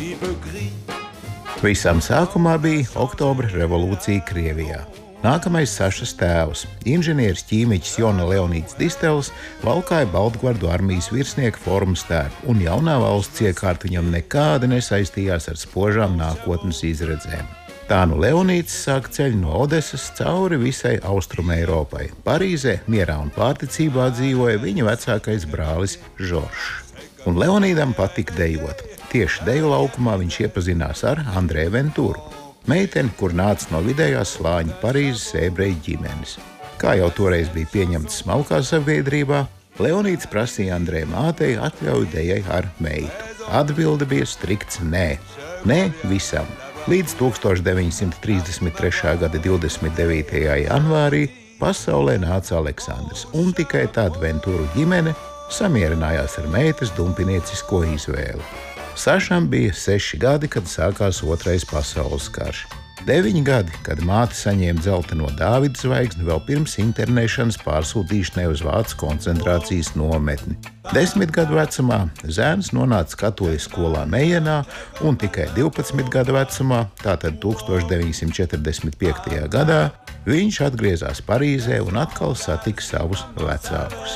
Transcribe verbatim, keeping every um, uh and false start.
Visam sākumā bija Oktobra revolūcija Krievijā. Nākamais Sašas tēvs, inženieris ķīmiķis Jona Leonīds Distels, valkāja Baltgvardu armijas virsnieka formas tērpu, un jaunā valsts iekārta viņam nekādi nesaistījās ar spožām nākotnes izredzēm. Tā nu Leonīds sāk ceļu no Odesas cauri visai Austruma Eiropai. Parīzē mierā un pārticībā dzīvoja viņa vecākais brālis Žoržs. Un Leonīdam patika dejot. Tieši deju laukumā viņš iepazinās ar Andrē Venturu, meiteni, kur nāca no vidējās slāņa Parīzes ebreju ģimenes. Kā jau toreiz bija pieņemts smalkā sabiedrībā, Leonīds prasīja Andrē mātei atļauju dejai ar meitu. Atbilde bija strikts nē. Nē visam. Līdz tūkstoš deviņi simti trīsdesmit trešā gada divdesmit devītajā janvārī pasaulē nāca Aleksandrs, un tikai tad Venturu ģimene samierinājās ar meitas dumpiniecisko izvēli. Sašam bija seši gadi, kad sākās Otrais pasaules karš. Deviņi gadi, kad māte saņēma dzelteno Dāvida zvaigzni vēl pirms internēšanas pārsūtīšanai uz Vācu koncentrācijas nometni. Desmit gadu vecumā zēns nonāca katoļu skolā Mejenā, un tikai divpadsmit gadu vecumā, tātad tūkstoš deviņi simti četrdesmit piektajā gadā, viņš atgriezās Parīzē un atkal satika savus vecākus.